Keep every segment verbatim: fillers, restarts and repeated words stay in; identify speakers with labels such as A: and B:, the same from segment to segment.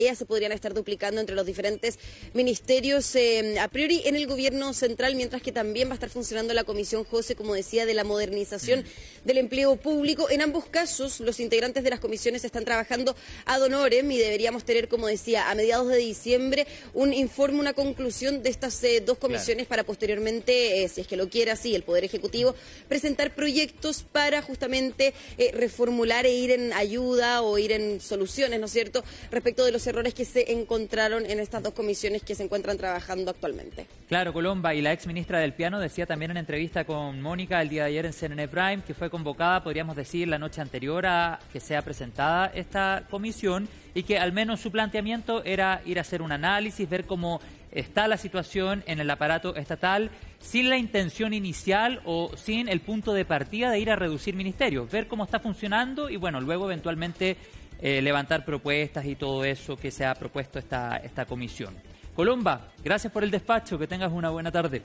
A: se podrían estar duplicando entre los diferentes ministerios eh, a priori en el gobierno central, mientras que también va a estar funcionando la Comisión José, como decía, de la modernización mm. del empleo público. En ambos casos, los integrantes de las comisiones están trabajando ad honorem y deberíamos tener, como decía, a mediados de diciembre un informe, una conclusión de estas eh, dos comisiones, claro, para posteriormente, eh, si es que lo quiere así el Poder Ejecutivo, presentar proyectos para justamente eh, reformular e ir en ayuda o ir en soluciones, ¿no es cierto?, respecto de los errores que se encontraron en estas dos comisiones que se encuentran trabajando actualmente.
B: Claro, Colomba, y la ex ministra del Piano decía también en entrevista con Mónica el día de ayer en C N N Prime que fue convocada, podríamos decir, la noche anterior a que sea presentada esta comisión y que al menos su planteamiento era ir a hacer un análisis, ver cómo está la situación en el aparato estatal sin la intención inicial o sin el punto de partida de ir a reducir ministerios, ver cómo está funcionando y bueno, luego eventualmente Eh, levantar propuestas y todo eso que se ha propuesto esta, esta comisión. Colomba, gracias por el despacho, que tengas una buena tarde.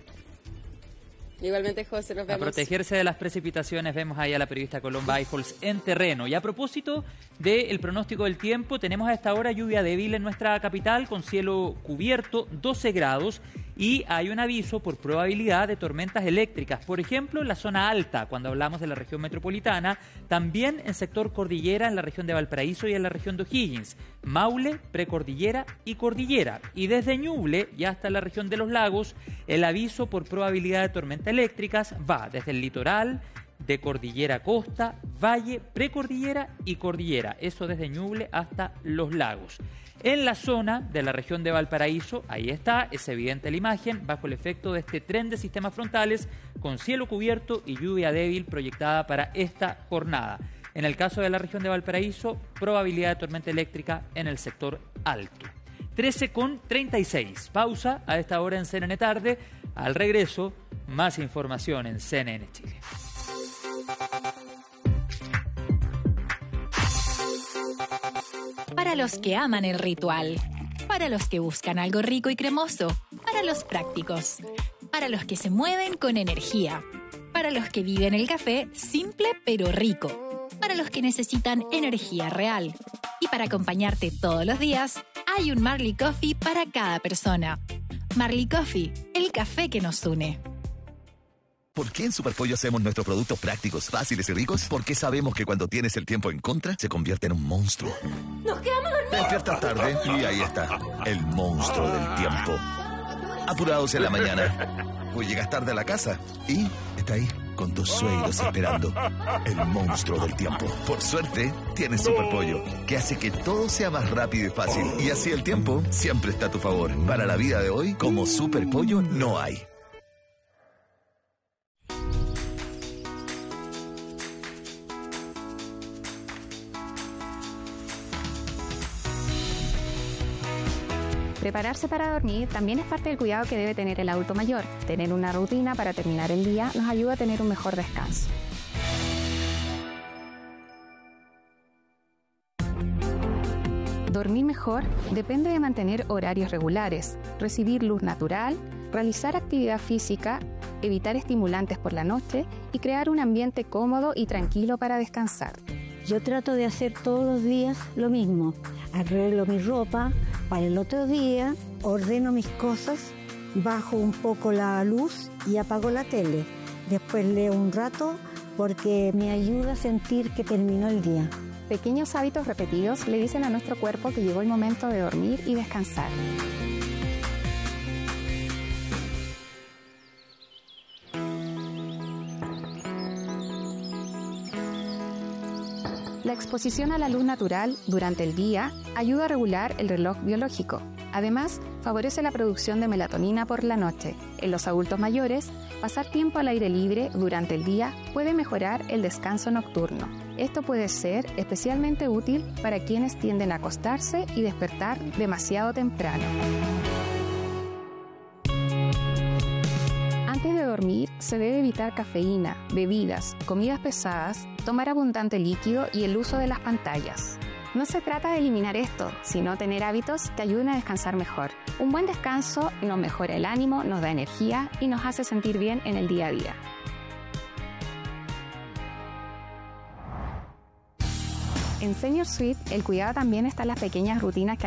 A: Igualmente, José, nos vemos.
B: A protegerse de las precipitaciones, vemos ahí a la periodista Colomba Eiffels en terreno. Y a propósito del pronóstico del tiempo, tenemos a esta hora lluvia débil en nuestra capital con cielo cubierto, doce grados, y hay un aviso por probabilidad de tormentas eléctricas, por ejemplo, en la zona alta, cuando hablamos de la región metropolitana, también en sector cordillera, en la región de Valparaíso y en la región de O'Higgins, Maule, precordillera y cordillera. Y desde Ñuble y hasta la región de los lagos, el aviso por probabilidad de tormentas eléctricas va desde el litoral, de cordillera a costa, valle, precordillera y cordillera. Eso desde Ñuble hasta los lagos. En la zona de la región de Valparaíso, ahí está, es evidente la imagen, bajo el efecto de este tren de sistemas frontales con cielo cubierto y lluvia débil proyectada para esta jornada. En el caso de la región de Valparaíso, probabilidad de tormenta eléctrica en el sector alto. trece con treinta y seis. Pausa a esta hora en C N N Tarde. Al regreso, más información en C N N Chile.
C: Para los que aman el ritual, para los que buscan algo rico y cremoso, para los prácticos, para los que se mueven con energía, para los que viven el café simple pero rico, para los que necesitan energía real. Y para acompañarte todos los días, hay un Marley Coffee para cada persona. Marley Coffee, el café que nos une.
D: ¿Por qué en Superpollo hacemos nuestros productos prácticos, fáciles y ricos? Porque sabemos que cuando tienes el tiempo en contra, se convierte en un monstruo.
E: ¡Nos quedamos dormidos!
D: Despiertas tarde y ahí está, el monstruo del tiempo. Apurados en la mañana. O llegas tarde a la casa y está ahí, con tus suegros esperando. El monstruo del tiempo. Por suerte, tienes Superpollo, que hace que todo sea más rápido y fácil. Y así el tiempo siempre está a tu favor. Para la vida de hoy, como Superpollo no hay.
F: Prepararse para dormir también es parte del cuidado que debe tener el adulto mayor. Tener una rutina para terminar el día nos ayuda a tener un mejor descanso. Dormir mejor depende de mantener horarios regulares, recibir luz natural, realizar actividad física, evitar estimulantes por la noche y crear un ambiente cómodo y tranquilo para descansar.
G: Yo trato de hacer todos los días lo mismo. Arreglo mi ropa para el otro día, ordeno mis cosas, bajo un poco la luz y apago la tele. Después leo un rato porque me ayuda a sentir que terminó el día.
F: Pequeños hábitos repetidos le dicen a nuestro cuerpo que llegó el momento de dormir y descansar. La exposición a la luz natural durante el día ayuda a regular el reloj biológico. Además, favorece la producción de melatonina por la noche. En los adultos mayores, pasar tiempo al aire libre durante el día puede mejorar el descanso nocturno. Esto puede ser especialmente útil para quienes tienden a acostarse y despertar demasiado temprano. Antes de dormir, se debe evitar cafeína, bebidas, comidas pesadas, tomar abundante líquido y el uso de las pantallas. No se trata de eliminar esto, sino tener hábitos que ayuden a descansar mejor. Un buen descanso nos mejora el ánimo, nos da energía y nos hace sentir bien en el día a día. En En Senior Suite, el cuidado también está en las pequeñas rutinas que